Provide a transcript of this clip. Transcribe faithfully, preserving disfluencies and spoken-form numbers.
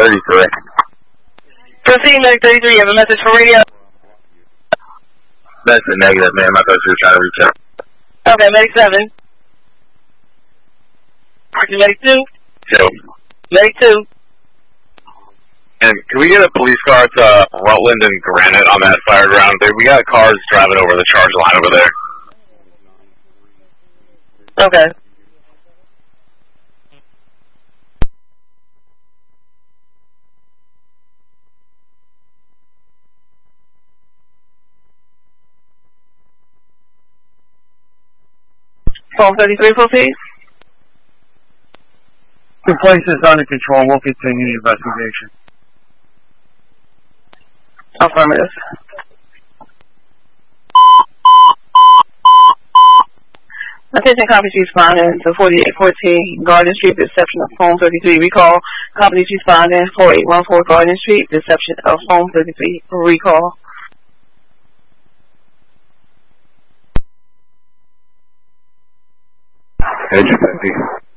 thirty-three. Proceed, Medic thirty-three, you have a message for radio? That's a negative, ma'am. I thought you were trying to reach out. Okay, Medic seven. Medic two? Two. Medic two. And can we get a police car to Rutland and Granite on that fire ground? We got cars driving over the charge line over there. Okay. Phone thirty-three, please. The place is under control. We'll continue the investigation. Affirmative. Attention, company chief responding to forty-eight fourteen Garden Street, reception of phone thirty-three. Recall. Company chief responding forty-eight fourteen Garden Street, reception of phone thirty-three. Recall. Agent fifty.